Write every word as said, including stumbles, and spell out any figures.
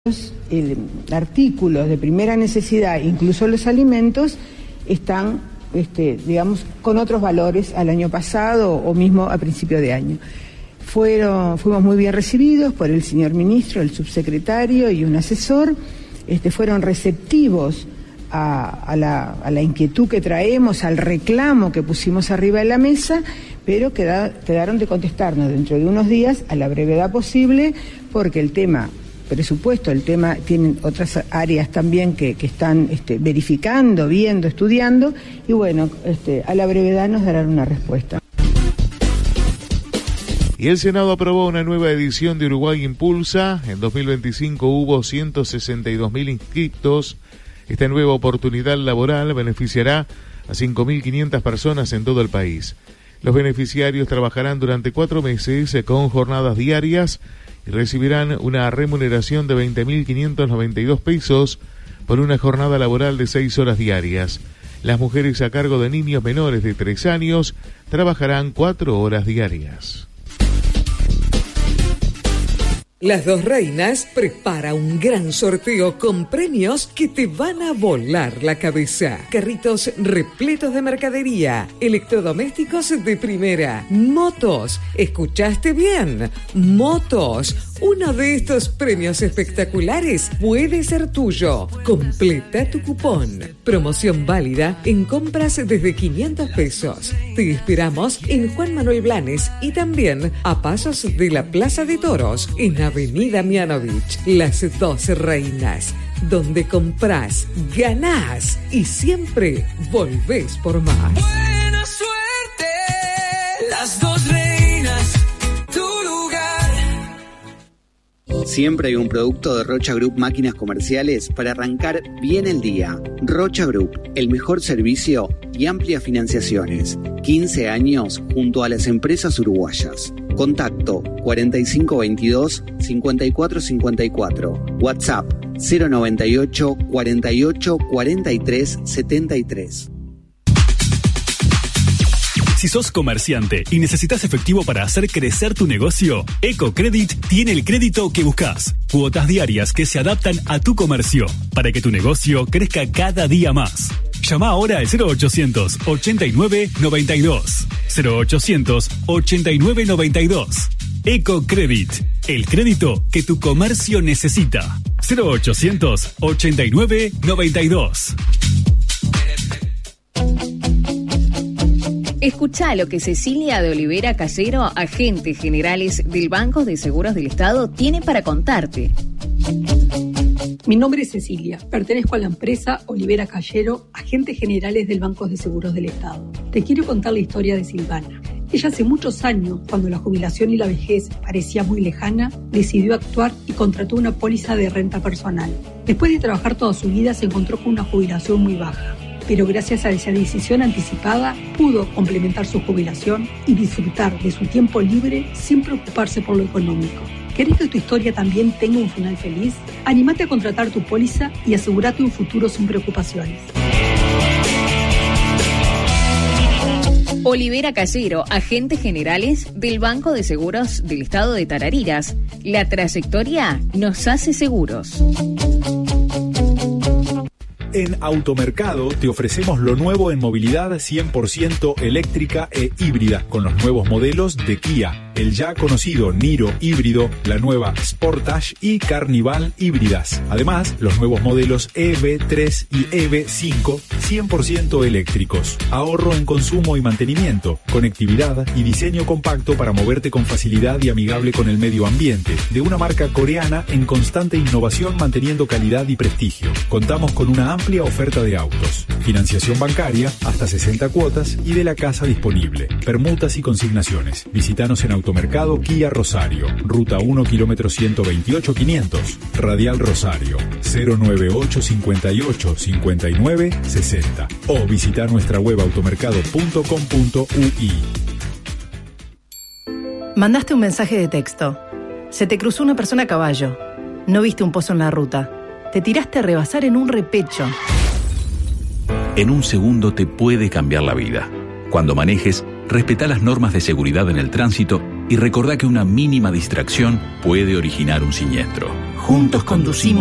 El, artículos de primera necesidad, incluso los alimentos, están, este, digamos, con otros valores al año pasado o mismo a principio de año. Fueron, fuimos muy bien recibidos por el señor ministro, el subsecretario y un asesor. Este, fueron receptivos a, a, la, a la inquietud que traemos, al reclamo que pusimos arriba de la mesa, pero queda, quedaron de contestarnos dentro de unos días a la brevedad posible, porque el tema presupuesto, el tema, tienen otras áreas también que, que están este, verificando, viendo, estudiando, y bueno, este, a la brevedad nos darán una respuesta. Y el Senado aprobó una nueva edición de Uruguay Impulsa. En dos mil veinticinco hubo ciento sesenta y dos mil inscriptos. Esta nueva oportunidad laboral beneficiará a cinco mil quinientas personas en todo el país. Los beneficiarios trabajarán durante cuatro meses con jornadas diarias y recibirán una remuneración de veinte mil quinientos noventa y dos pesos por una jornada laboral de seis horas diarias. Las mujeres a cargo de niños menores de tres años trabajarán cuatro horas diarias. Las Dos Reinas prepara un gran sorteo con premios que te van a volar la cabeza. Carritos repletos de mercadería, electrodomésticos de primera, motos. ¿Escuchaste bien? Motos. Uno de estos premios espectaculares puede ser tuyo. Completa tu cupón. Promoción válida en compras desde quinientos pesos. Te esperamos en Juan Manuel Blanes y también a pasos de la Plaza de Toros en Avenida Mianovich. Las Dos Reinas, donde comprás, ganás y siempre volvés por más. Buena suerte, Las Dos Reinas, tu lugar. Siempre hay un producto de Rocha Group Máquinas Comerciales para arrancar bien el día. Rocha Group, el mejor servicio y amplias financiaciones. quince años junto a las empresas uruguayas. Contacto cuarenta y cinco veintidós cincuenta y cuatro cincuenta y cuatro. WhatsApp cero noventa y ocho cuarenta y ocho cuarenta y tres setenta y tres. Si sos comerciante y necesitas efectivo para hacer crecer tu negocio, EcoCredit tiene el crédito que buscas. Cuotas diarias que se adaptan a tu comercio para que tu negocio crezca cada día más. Llama ahora al cero ochocientos ochenta y nueve noventa y dos. cero ochocientos ochenta y nueve noventa y dos. EcoCredit, el crédito que tu comercio necesita. cero ochocientos ochenta y nueve noventa y dos. Escuchá lo que Cecilia de Olivera Casero, agente generales del Banco de Seguros del Estado, tiene para contarte. Mi nombre es Cecilia, pertenezco a la empresa Olivera Casero, agentes generales del Banco de Seguros del Estado. Te quiero contar la historia de Silvana. Ella hace muchos años, cuando la jubilación y la vejez parecía muy lejana, decidió actuar y contrató una póliza de renta personal. Después de trabajar toda su vida, se encontró con una jubilación muy baja. Pero gracias a esa decisión anticipada, pudo complementar su jubilación y disfrutar de su tiempo libre sin preocuparse por lo económico. ¿Querés que tu historia también tenga un final feliz? Anímate a contratar tu póliza y asegúrate un futuro sin preocupaciones. Olivera Casero, agentes generales del Banco de Seguros del Estado de Tarariras. La trayectoria nos hace seguros. En Automercado te ofrecemos lo nuevo en movilidad cien por ciento eléctrica e híbrida, con los nuevos modelos de Kia, el ya conocido Niro híbrido, la nueva Sportage y Carnival híbridas. Además, los nuevos modelos E V tres y E V cinco cien por ciento eléctricos. Ahorro en consumo y mantenimiento, conectividad y diseño compacto para moverte con facilidad y amigable con el medio ambiente. De una marca coreana en constante innovación, manteniendo calidad y prestigio. Contamos con una amplia oferta de autos, financiación bancaria hasta sesenta cuotas y de la casa disponible, permutas y consignaciones. Visítanos en Automercado Kia Rosario, Ruta uno, kilómetro ciento veintiocho quinientos, Radial Rosario, cero nueve ocho cincuenta y ocho cincuenta y nueve sesenta, o visitar nuestra web automercado punto com punto u i. Mandaste un mensaje de texto. Se te cruzó una persona a caballo. No viste un pozo en la ruta. Te tiraste a rebasar en un repecho. En un segundo te puede cambiar la vida. Cuando manejes, respetá las normas de seguridad en el tránsito y recordá que una mínima distracción puede originar un siniestro. Juntos conducimos